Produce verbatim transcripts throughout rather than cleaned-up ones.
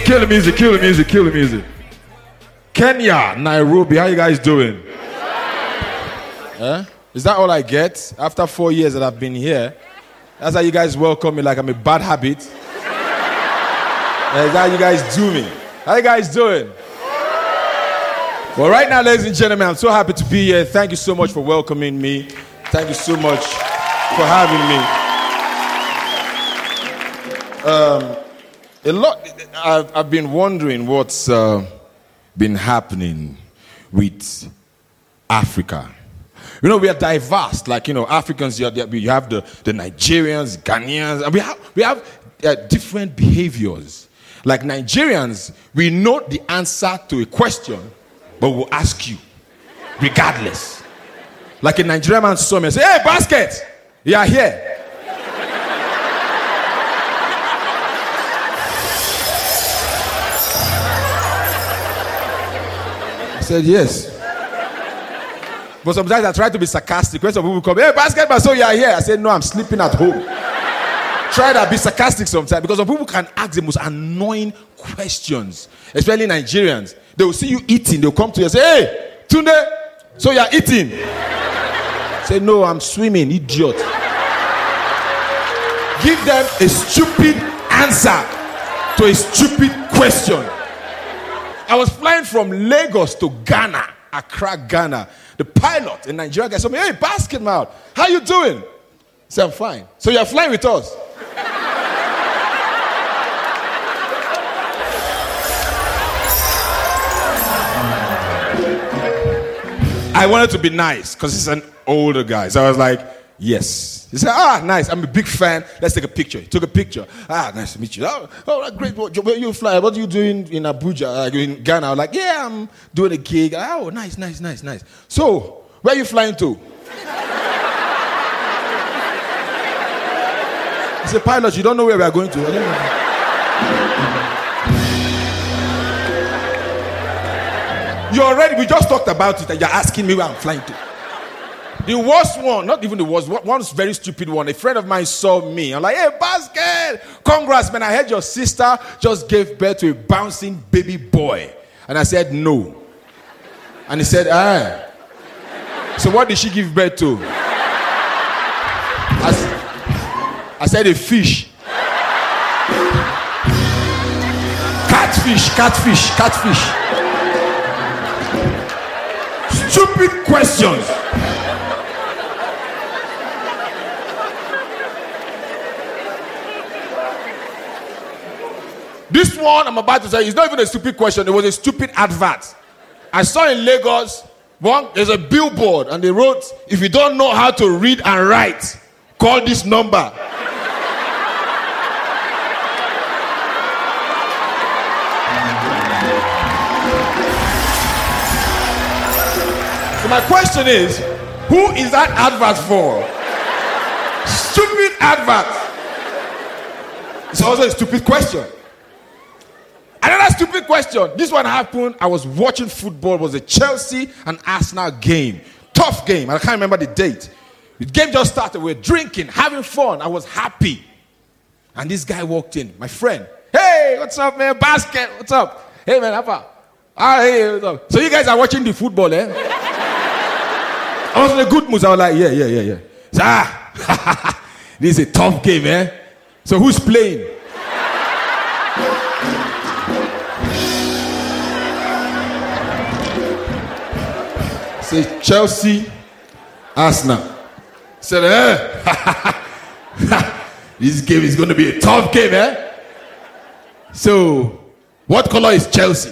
Kill the music, kill the music, kill the music. Kenya, Nairobi, how you guys doing? Eh? Is that all I get after four years that I've been here? That's how you guys welcome me like I'm a bad habit? Eh, is that how you guys do me? How you guys doing? Well, right now, ladies and gentlemen, I'm so happy to be here. Thank you so much for welcoming me. Thank you so much for having me. Um, a lot. I've, I've been wondering what's uh, been happening with Africa. You know, we are diverse. Like, you know, Africans, you have the, the Nigerians, Ghanaians, and we have, we have uh, different behaviors. Like Nigerians, we know the answer to a question, but we'll ask you, regardless. Like a Nigerian man saw me and say, "Hey, basket, you are here." I said, "Yes." But sometimes I try to be sarcastic. When some people come, "Hey, basket, but so you are here." I said, "No, I'm sleeping at home." Try to be sarcastic sometimes because some people can ask the most annoying questions, especially Nigerians. They will see you eating. They'll come to you and say, "Hey, Tunde, so you are eating?" Say, "No, I'm swimming, idiot." Give them a stupid answer to a stupid question. I was flying from Lagos to Ghana, Accra, Ghana. The pilot in Nigeria guy told me, "Hey, basketball, how you doing?" I said, "I'm fine." "So you're flying with us?" I wanted to be nice because he's an older guy. So I was like, "Yes." He said, "Ah, nice. I'm a big fan. Let's take a picture." He took a picture. "Ah, nice to meet you." "Oh, oh great. Where you fly? What are you doing in Abuja, uh, in Ghana?" I was like, "Yeah, I'm doing a gig." "Oh, nice, nice, nice, nice. So, where are you flying to?" He said, "Pilot, you don't know where we are going to." I don't know. You already, we just talked about it and you're asking me where I'm flying to. The worst one, not even the worst, one's very stupid one. A friend of mine saw me. I'm like, "Hey, basket, congrats, man. I heard your sister just gave birth to a bouncing baby boy." And I said, "No." And he said, "Ah. So what did she give birth to?" I, I said, "A fish." Catfish, catfish, catfish. Stupid questions. This one I'm about to say is not even a stupid question. It was a stupid advert. I saw in Lagos, one, there's a billboard and they wrote, "If you don't know how to read and write, call this number." So my question is, who is that advert for? Stupid advert. It's also a stupid question. Another stupid question. This one happened. I was watching football. It was a Chelsea and Arsenal game. Tough game. I can't remember the date. The game just started. We were drinking, having fun. I was happy. And this guy walked in. My friend. "Hey, what's up, man? Basket. What's up?" "Hey, man, Papa. Ah, hey, what's up?" "So you guys are watching the football, eh?" I was in a good mood. I was like, "Yeah, yeah, yeah, yeah." So, "Ah, this is a tough game, eh? So who's playing?" Say, "Chelsea, Arsenal." Said, "Eh? This game is going to be a tough game, eh? So, what color is Chelsea?"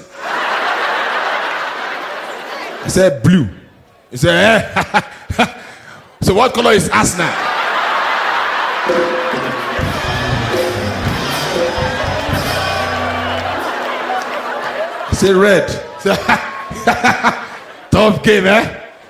I said, "Blue." He said, "Eh? So what color is Arsenal?" I said, "Red." Tough game, eh?